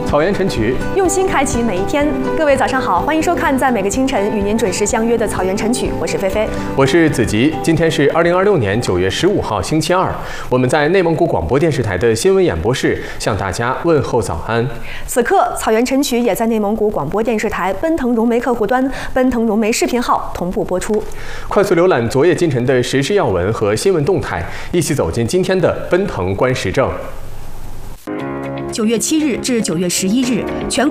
草原晨曲， 用心开启每一天。各位早上好，欢迎收看在每个清晨与您准时相约的草原晨曲，我是菲菲， 我是子吉。今天是2026年9月15号星期二，我们在内蒙古广播电视台的新闻演播室向大家问候早安。 此刻草原晨曲也在内蒙古广播电视台奔腾融媒客户端、奔腾融媒视频号同步播出。快速浏览昨夜今晨的时事要闻和新闻动态，一起走进今天的奔腾观时政。9月7日至9月11日，全